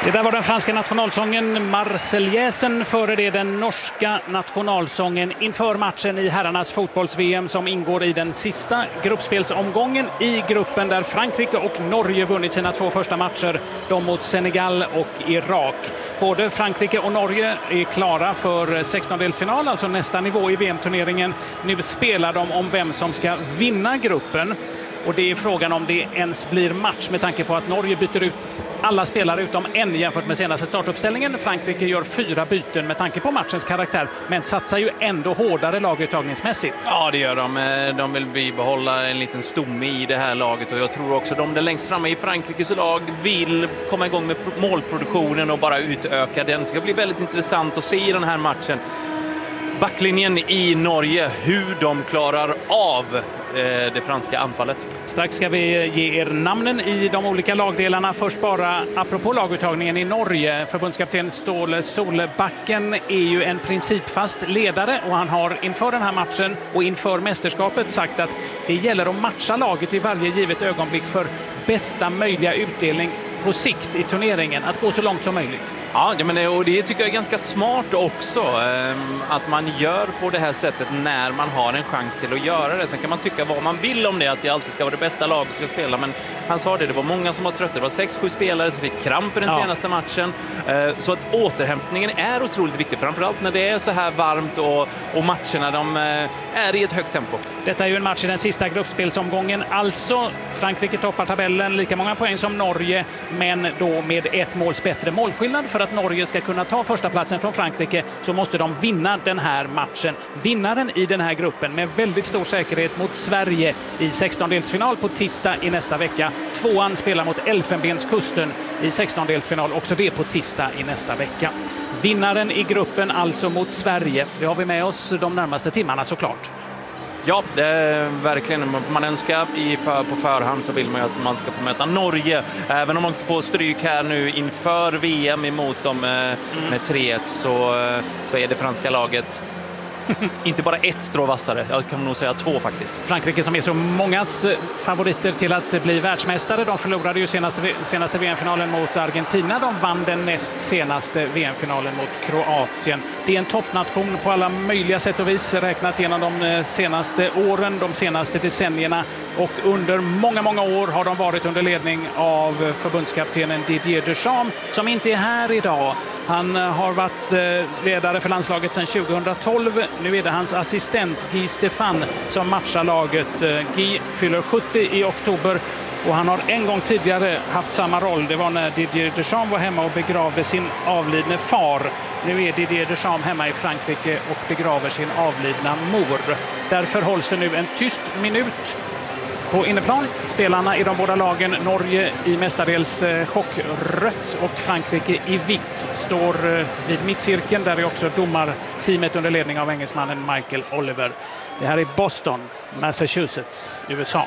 Det där var den franska nationalsången Marseillaisen, före det den norska nationalsången inför matchen i herrarnas fotbolls-VM som ingår i den sista gruppspelsomgången i gruppen där Frankrike och Norge vunnit sina 2 första matcher, de mot Senegal och Irak. Både Frankrike och Norge är klara för 16-delsfinal, alltså nästa nivå i VM-turneringen. Nu spelar de om vem som ska vinna gruppen. Och det är frågan om det ens blir match med tanke på att Norge byter ut alla spelare utom en jämfört med senaste startuppställningen. Frankrike gör 4 byten med tanke på matchens karaktär, men satsar ju ändå hårdare laguttagningsmässigt. Ja, det gör de. De vill bibehålla en liten stomme i det här laget, och jag tror också de där längst framme i Frankrikes lag vill komma igång med målproduktionen och bara utöka den. Det ska bli väldigt intressant att se i den här matchen. Backlinjen i Norge, hur de klarar av det franska anfallet. Strax ska vi ge er namnen i de olika lagdelarna. Först bara apropå laguttagningen i Norge. Förbundskapten Ståle Solbakken är ju en principfast ledare, och han har inför den här matchen och inför mästerskapet sagt att det gäller att matcha laget i varje givet ögonblick för bästa möjliga utdelning på sikt i turneringen, att gå så långt som möjligt. Ja, men och det tycker jag är ganska smart också, att man gör på det här sättet när man har en chans till att göra det. Sen kan man tycka vad man vill om det, att det alltid ska vara det bästa laget som ska spela, men han sa det var många som var trötta. Det var 6-7 spelare som fick kramp i den senaste matchen. Så att återhämtningen är otroligt viktig, framförallt när det är så här varmt och matcherna de är i ett högt tempo. Detta är ju en match i den sista gruppspelsomgången. Alltså, Frankrike toppar tabellen, lika många poäng som Norge, men då med 1 måls bättre målskillnad. För att Norge ska kunna ta första platsen från Frankrike så måste de vinna den här matchen. Vinnaren i den här gruppen med väldigt stor säkerhet mot Sverige i 16-delsfinal på tisdag i nästa vecka. 2:an spelar mot Elfenbenskusten i 16-delsfinal, också det på tisdag i nästa vecka. Vinnaren i gruppen alltså mot Sverige. Det har vi med oss de närmaste timmarna såklart. Ja, det är verkligen. Man önskar på förhand så vill man ju att man ska få möta Norge. Även om man inte på stryk här nu inför VM emot dem med 3-1 så är det franska laget inte bara 1 strå vassare, jag kan nog säga 2 faktiskt. Frankrike som är så mångas favoriter till att bli världsmästare. De förlorade ju senaste VM-finalen mot Argentina. De vann den näst senaste VM-finalen mot Kroatien. Det är en toppnation på alla möjliga sätt och vis räknat genom de senaste åren, de senaste decennierna. Och under många år har de varit under ledning av förbundskaptenen Didier Deschamps, som inte är här idag. Han har varit ledare för landslaget sedan 2012. Nu är det hans assistent Guy Stéphane som matchar laget. Guy fyller 70 i oktober och han har en gång tidigare haft samma roll. Det var när Didier Deschamps var hemma och begravde sin avlidne far. Nu är Didier Deschamps hemma i Frankrike och begraver sin avlidna mor. Därför hålls det nu en tyst minut på inneplan. Spelarna i de båda lagen, Norge i mestadels chockrött och Frankrike i vitt, står vid mittcirkeln. Där är också domarteamet under ledning av engelsmannen Michael Oliver. Det här är Boston, Massachusetts, USA.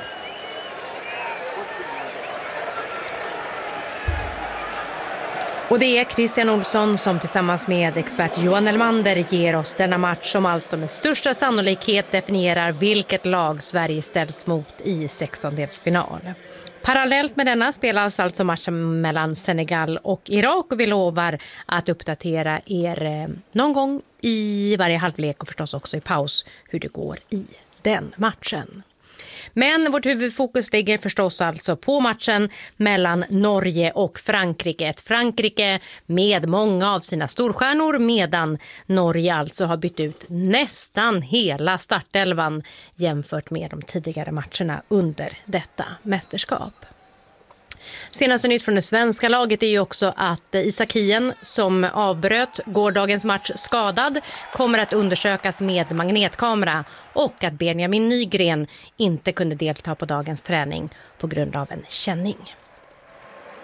Och det är Christian Olsson som tillsammans med expert Johan Elmander ger oss denna match som alltså med största sannolikhet definierar vilket lag Sverige ställs mot i 16-delsfinal. Parallellt med denna spelas alltså matchen mellan Senegal och Irak, och vi lovar att uppdatera er någon gång i varje halvlek och förstås också i paus hur det går i den matchen. Men vårt huvudfokus ligger förstås alltså på matchen mellan Norge och Frankrike. Ett Frankrike med många av sina storstjärnor, medan Norge alltså har bytt ut nästan hela startelvan jämfört med de tidigare matcherna under detta mästerskap. Senaste nytt från det svenska laget är ju också att Isak Hien, som avbröt gårdagens match skadad, kommer att undersökas med magnetkamera, och att Benjamin Nygren inte kunde delta på dagens träning på grund av en känning.